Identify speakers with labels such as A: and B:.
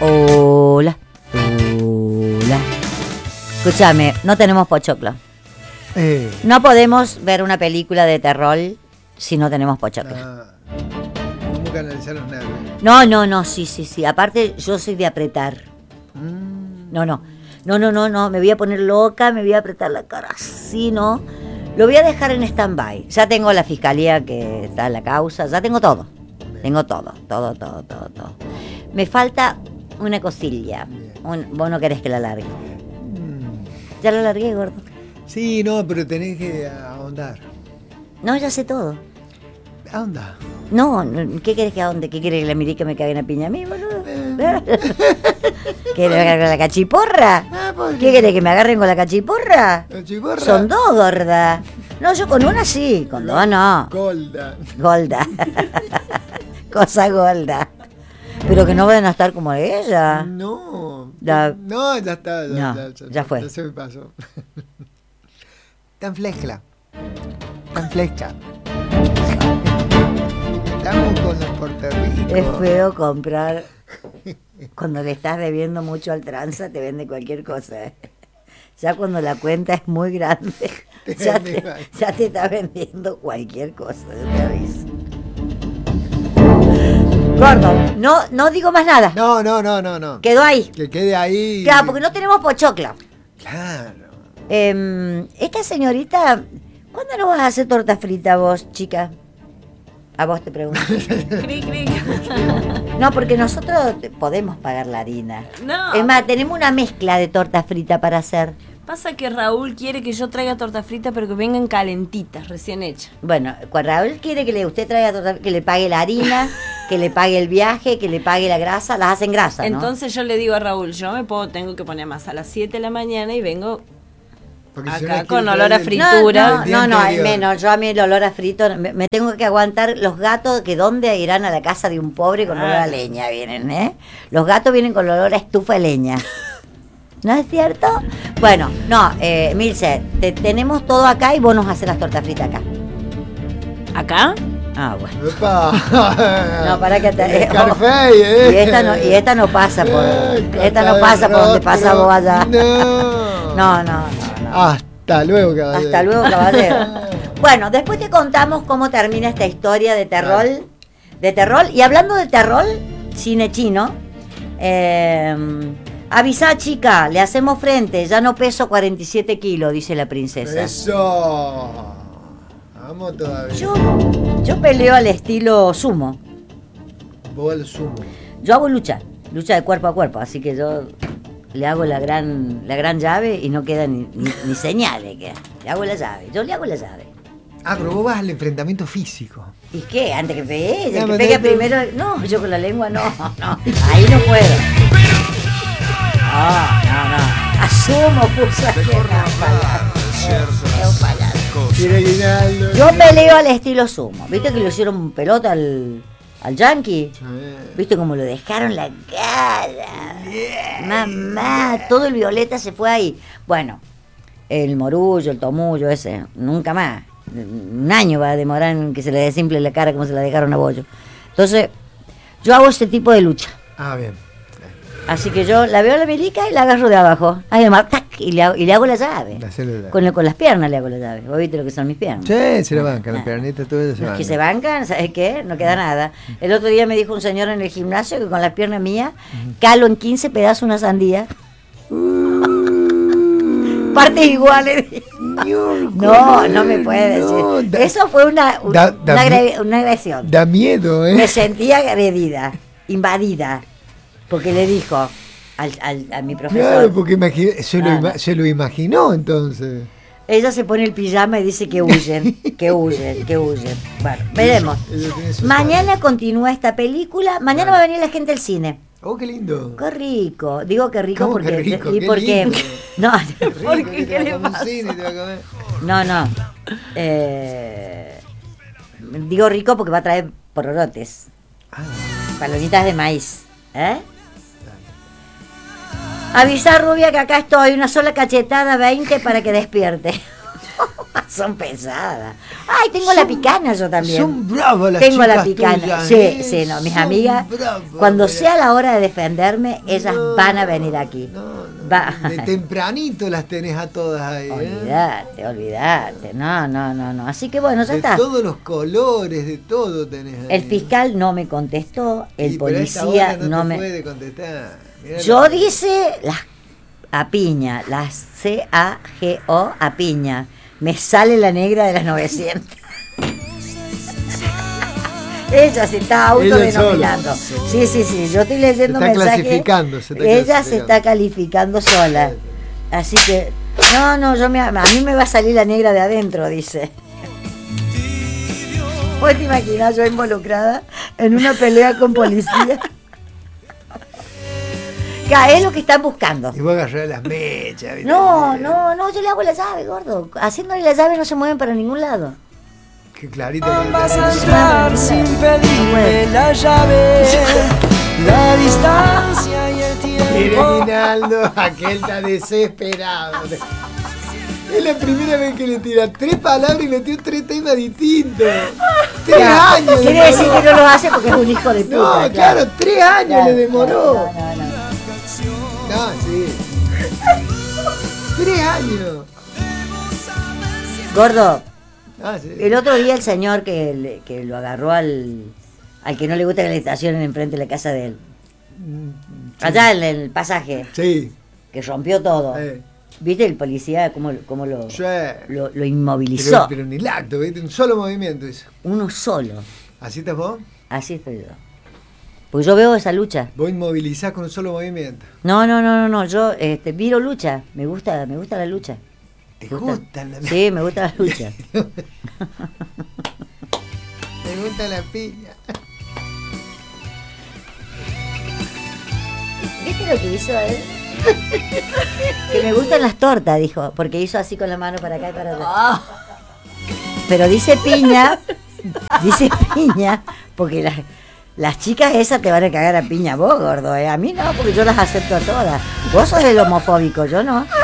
A: Hola. Hola. Escúchame, no tenemos pochoclo. No podemos ver una película de terror si no tenemos pochoclo.
B: ¿Cómo canalizar los nervios?
A: No, sí. Aparte, yo soy de apretar. No, me voy a poner loca, me voy a apretar la cara así, ¿no? Lo voy a dejar en stand-by. Ya tengo la fiscalía que está en la causa, ya tengo todo. Tengo todo. Me falta una cosilla. Vos no querés que la largue. Ya la largué, gordo.
B: Sí, no, pero tenés que ahondar.
A: No, ya sé todo.
B: Ahonda.
A: No, ¿qué querés que ahonde? ¿Qué querés que la miré que me cague una piña a mí, boludo? ¿Querés que me agarren con la cachiporra? ¿Qué querés que me agarren con la cachiporra?
B: ¿Cachiporra?
A: Son dos, gorda. No, yo con una sí, con dos no. Golda. Cosa golda. Pero que no van a estar como ella.
B: No,
A: ya
B: está.
A: Ya fue.
B: Ya se me pasó. Tan flecha. Estamos con los Puerto Rico.
A: Es feo comprar. Cuando le estás debiendo mucho al tranza, te vende cualquier cosa. Ya cuando la cuenta es muy grande, ya te está vendiendo cualquier cosa, yo te aviso. Gordo, no digo más nada.
B: No.
A: Quedó ahí.
B: Que quede ahí.
A: Claro, porque no tenemos pochocla.
B: Claro.
A: Esta señorita, ¿cuándo no vas a hacer torta frita vos, chica? A vos te pregunto.
C: Cri.
A: No, porque nosotros podemos pagar la harina.
C: No.
A: Es más, tenemos una mezcla de torta frita para hacer.
C: Pasa que Raúl quiere que yo traiga torta frita, pero que vengan calentitas, recién hechas.
A: Bueno, Raúl quiere que usted traiga torta, que le pague la harina, que le pague el viaje, que le pague la grasa, las hacen grasa, ¿no?
C: Entonces yo le digo a Raúl, tengo que poner más a las 7 de la mañana y vengo acá con olor a fritura.
A: No, al menos, yo a mí el olor a frito, me tengo que aguantar los gatos que dónde irán a la casa de un pobre con olor a leña vienen, ¿eh? Los gatos vienen con olor a estufa de leña. ¿No es cierto? Bueno, Milce, tenemos todo acá y vos nos haces las tortas fritas acá.
C: ¿Acá?
A: Ah, bueno.
B: ¡Epa!
A: No, para que te...
B: Y
A: esta no pasa por... Esta no pasa por donde pasa vos allá. No.
B: Hasta luego, caballero.
A: Bueno, después te contamos cómo termina esta historia de terror. Claro. De terror. Y hablando de terror, cine chino. Avisá, chica, le hacemos frente. Ya no peso 47 kilos, dice la princesa.
B: ¡Eso! Vamos todavía.
A: Yo peleo al estilo sumo.
B: Vos al sumo.
A: Yo hago lucha de cuerpo a cuerpo, así que yo le hago la gran llave y no queda ni señales. Le hago la llave, yo le hago la llave.
B: Ah, pero vos vas al enfrentamiento físico.
A: ¿Y qué? Antes que pegue ella, que pegue primero. No, yo con la lengua no. Ahí no puedo. No. Asumo, puso Yo peleo al estilo sumo. ¿Viste que le hicieron pelota al Yankee? Sí. ¿Viste cómo lo dejaron la cara? Mamá, todo el violeta se fue ahí. Bueno, el morullo, el tomullo ese, nunca más. Un año va a demorar en que se le desimple la cara como se la dejaron a Bollo. Entonces, yo hago ese tipo de lucha.
B: Ah, bien.
A: Así que yo la veo a la milica y la agarro de abajo. Además, ¡tac! Y le hago la llave. Con las piernas le hago la llave. ¿Vos viste lo que son mis piernas?
B: Sí, se le bancan las piernitas, todo eso se bancan.
A: Que se bancan, ¿sabes qué? No queda nada. El otro día me dijo un señor en el gimnasio que con las piernas mías calo en 15 pedazos una sandía. Partes iguales. No me puede decir. Eso fue una agresión.
B: Da miedo, ¿eh?
A: Me sentía agredida, invadida. Porque le dijo a mi profesor.
B: Claro, porque se lo imaginó entonces.
A: Ella se pone el pijama y dice que huyen. Bueno, veremos. Mañana continúa esta película. Mañana va a venir la gente al cine.
B: Oh, qué lindo.
A: Qué rico. Digo que rico porque...
B: Qué rico,
A: y
B: qué
A: porque...
B: lindo.
A: No.
C: ¿Por qué le pasa?
A: No. Digo rico porque va a traer pororotes. Palomitas de maíz. Avisa, rubia, que acá estoy. Una sola cachetada, 20 para que despierte. Son pesadas. Ay, tengo la picana yo también.
B: Son bravas las
A: Tengo
B: chicas
A: la picana.
B: tuyas,
A: Sí, no, mis amigas,
B: bravas,
A: cuando
B: mira.
A: sea la hora de defenderme, ellas van a venir aquí.
B: De tempranito las tenés a todas ahí.
A: Olvídate. No. Así que bueno, ya
B: de
A: está.
B: todos los colores, de todo tenés ahí.
A: El fiscal no me contestó, el
B: pero a esta
A: policía
B: hora
A: no
B: te
A: me...
B: puede contestar. Mirá
A: Yo
B: lo-
A: dice a piña, las CAGO a piña. Me sale la negra de las 900. Ella se está autodenominando. Sí, yo estoy leyendo
B: Se está
A: mensajes.
B: clasificando,
A: Ella
B: clasificando.
A: se está calificando sola. Así que, a mí me va a salir la negra de adentro, dice. ¿Vos te imaginas yo involucrada en una pelea con policía? Es lo que están buscando.
B: Y vos agarrás las mechas. ¿viste?
A: No, yo le hago la llave, gordo. Haciéndole la llave no se mueven para ningún lado.
B: Qué clarito.
D: Vas a entrar sin pedirme la llave, la distancia y el tiempo.
B: Rinaldo, aquel está desesperado. Es la primera vez que le tira 3 palabras y metió 3 temas distintos. 3 años.
A: Quiere
B: le
A: decir
B: demoró.
A: que no lo hace porque es un hijo de puta.
B: No, claro, 3 años
A: Claro,
B: le demoró.
A: No.
B: No, sí. 3 años.
A: Gordo,
B: Ah, sí.
A: el otro día el señor que lo agarró al que no le gusta que le estacionen enfrente de la casa de él. Allá en el pasaje,
B: Sí.
A: que rompió todo. ¿Viste el policía cómo lo
B: Sí.
A: lo inmovilizó?
B: Pero ni el acto, ¿viste? Un solo movimiento hizo.
A: Uno solo.
B: ¿Así estás vos?
A: Así estoy yo. Pues yo veo esa lucha.
B: Vos inmovilizás con un solo movimiento.
A: No. Yo viro lucha. Me gusta la lucha.
B: ¿Te gusta la
A: Sí, me gusta la lucha.
B: Me gusta la piña.
A: ¿Viste lo que hizo él? Que me gustan las tortas, dijo, porque hizo así con la mano para acá y para allá. Pero dice piña, porque las chicas esas te van a cagar a piña vos, gordo, A mí no, porque yo las acepto a todas. Vos sos el homofóbico, yo no.